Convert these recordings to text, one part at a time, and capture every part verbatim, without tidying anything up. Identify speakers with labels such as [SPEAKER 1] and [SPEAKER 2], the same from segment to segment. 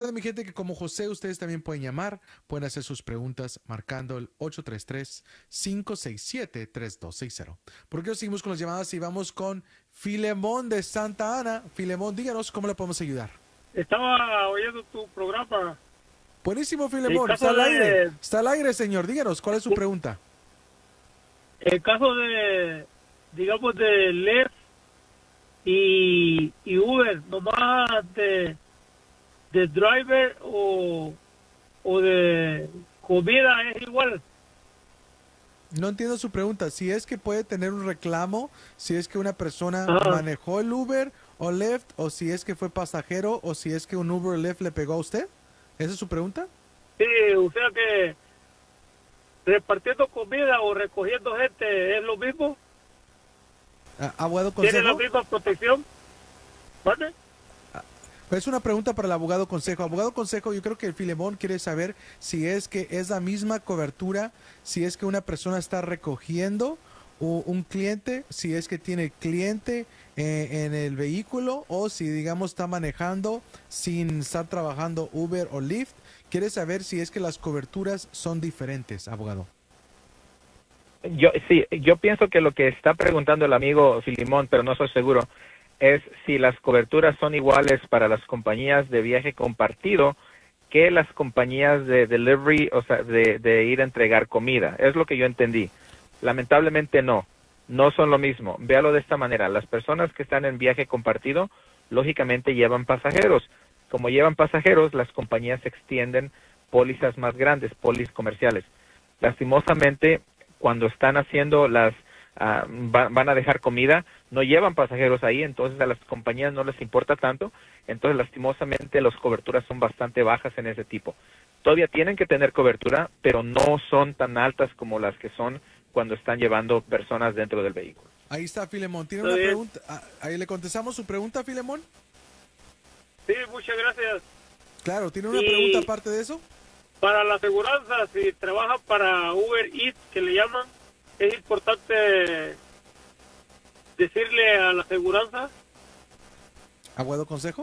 [SPEAKER 1] Recuerden, mi gente, que como José, ustedes también pueden llamar, pueden hacer sus preguntas marcando el ocho tres tres, cinco seis siete, tres dos seis cero. ¿Por qué seguimos con las llamadas y vamos con Filemón de Santa Ana? Filemón, díganos cómo le podemos ayudar.
[SPEAKER 2] Estaba oyendo tu programa.
[SPEAKER 1] Buenísimo,
[SPEAKER 2] El
[SPEAKER 1] Filemón. Está
[SPEAKER 2] caso
[SPEAKER 1] al aire.
[SPEAKER 2] de,
[SPEAKER 1] Está al aire, señor. Díganos, ¿cuál es su pregunta?
[SPEAKER 2] el caso de, digamos, de Lyft y, y Uber, nomás de, de driver o, o de comida es igual.
[SPEAKER 1] No entiendo su pregunta. Si es que puede tener un reclamo, si es que una persona
[SPEAKER 2] Ajá.
[SPEAKER 1] manejó el Uber o Lyft, o si es que fue pasajero, o si es que un Uber o Lyft le pegó a usted. ¿Esa es su pregunta?
[SPEAKER 2] Sí, o sea que repartiendo comida o recogiendo gente es lo mismo.
[SPEAKER 1] Ah, ¿Abogado
[SPEAKER 2] Tiene la
[SPEAKER 1] consejo?
[SPEAKER 2] misma protección. ¿Vale?
[SPEAKER 1] Es una pregunta para el abogado consejo. Abogado consejo, yo creo que el Filemón quiere saber si es que es la misma cobertura, si es que una persona está recogiendo o un cliente, si es que tiene cliente eh, en el vehículo o si, digamos, está manejando sin estar trabajando Uber o Lyft. Quiere saber si es que las coberturas son diferentes, abogado.
[SPEAKER 3] Yo sí, yo pienso que lo que está preguntando el amigo Filimón, pero no soy seguro, es si las coberturas son iguales para las compañías de viaje compartido que las compañías de delivery, o sea, de, de ir a entregar comida. Es lo que yo entendí. Lamentablemente no, no son lo mismo. Véalo de esta manera. Las personas que están en viaje compartido, lógicamente llevan pasajeros. Como llevan pasajeros, las compañías extienden pólizas más grandes, pólizas comerciales. Lastimosamente, cuando están haciendo las, uh, va, van a dejar comida, no llevan pasajeros ahí, entonces a las compañías no les importa tanto, entonces lastimosamente las coberturas son bastante bajas en ese tipo. Todavía tienen que tener cobertura, pero no son tan altas como las que son cuando están llevando personas dentro del vehículo.
[SPEAKER 1] Ahí está, Filemón. ¿Tiene
[SPEAKER 2] Está
[SPEAKER 1] una
[SPEAKER 2] bien.
[SPEAKER 1] pregunta? Ah, ahí le contestamos su pregunta, Filemón.
[SPEAKER 2] Sí, muchas gracias.
[SPEAKER 1] Claro, ¿tiene una
[SPEAKER 2] Y-
[SPEAKER 1] pregunta aparte de eso?
[SPEAKER 2] Para la aseguranza, si trabaja para Uber Eats, que le llaman, es importante decirle a la aseguranza.
[SPEAKER 1] ¿Abogado consejo?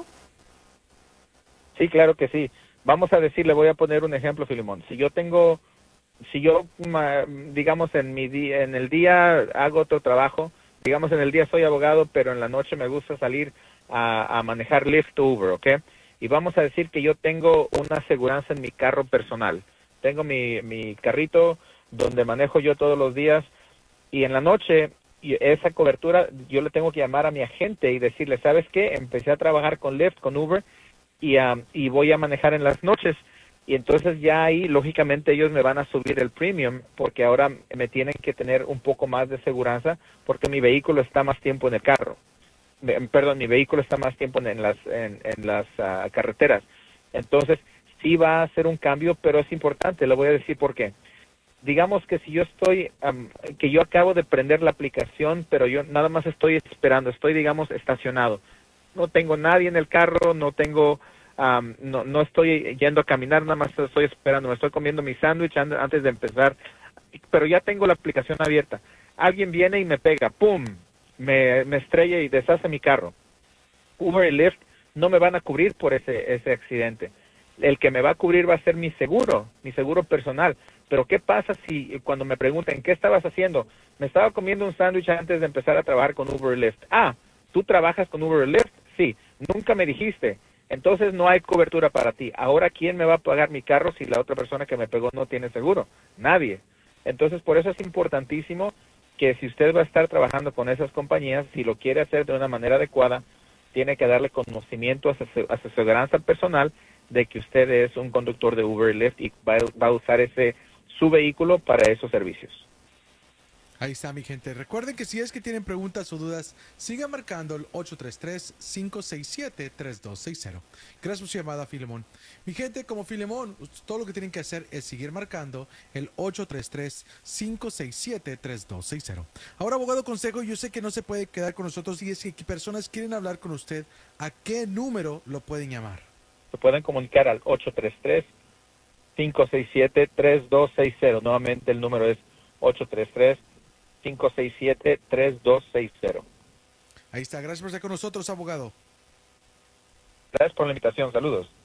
[SPEAKER 3] Sí, claro que sí. Vamos a decir, le voy a poner un ejemplo, Filimón. Si yo tengo, si yo, ma- digamos, en mi día, en el día hago otro trabajo, digamos, en el día soy abogado, pero en la noche me gusta salir a, a manejar Lyft o Uber, ¿ok? Y vamos a decir que yo tengo una aseguranza en mi carro personal. Tengo mi, mi carrito donde manejo yo todos los días y en la noche y esa cobertura yo le tengo que llamar a mi agente y decirle, ¿sabes qué? Empecé a trabajar con Lyft, con Uber y, um, y voy a manejar en las noches. Y entonces ya ahí, lógicamente, ellos me van a subir el premium porque ahora me tienen que tener un poco más de seguridad porque mi vehículo está más tiempo en el carro. Me- Perdón, mi vehículo está más tiempo en las, en, en las uh, carreteras. Entonces, sí va a ser un cambio, pero es importante. Le voy a decir por qué. Digamos que si yo estoy, um, que yo acabo de prender la aplicación, pero yo nada más estoy esperando, estoy, digamos, estacionado. No tengo nadie en el carro, no tengo, um, no, no estoy yendo a caminar, nada más estoy esperando, me estoy comiendo mi sándwich an- antes de empezar, pero ya tengo la aplicación abierta. Alguien viene y me pega, ¡pum!, me, me estrella y deshace mi carro. Uber y Lyft no me van a cubrir por ese, ese accidente. El que me va a cubrir va a ser mi seguro, mi seguro personal. Pero ¿qué pasa si cuando me pregunten qué estabas haciendo? Me estaba comiendo un sándwich antes de empezar a trabajar con Uber y Lyft. Ah, ¿tú trabajas con Uber y Lyft? Sí, nunca me dijiste. Entonces no hay cobertura para ti. Ahora, ¿quién me va a pagar mi carro si la otra persona que me pegó no tiene seguro? Nadie. Entonces, por eso es importantísimo que si usted va a estar trabajando con esas compañías, si lo quiere hacer de una manera adecuada, tiene que darle conocimiento a su, a su aseguranza personal de que usted es un conductor de Uber y Lyft y va, va a usar ese su vehículo para esos servicios.
[SPEAKER 1] Ahí está, mi gente. Recuerden que si es que tienen preguntas o dudas, sigan marcando el ocho tres tres, cinco seis siete, tres dos seis cero. Gracias por su llamada, Filemón. Mi gente, como Filemón, todo lo que tienen que hacer es seguir marcando el ocho tres tres, cinco seis siete, tres dos seis cero. Ahora, abogado consejo, yo sé que no se puede quedar con nosotros y es que personas quieren hablar con usted. ¿A qué número lo pueden llamar?
[SPEAKER 3] Se pueden comunicar al ocho tres tres, cinco seis siete, tres dos seis cero. Nuevamente el número es ocho tres tres, cinco seis siete, tres dos seis cero.
[SPEAKER 1] Ahí está. Gracias por estar con nosotros, abogado.
[SPEAKER 3] Gracias por la invitación. Saludos.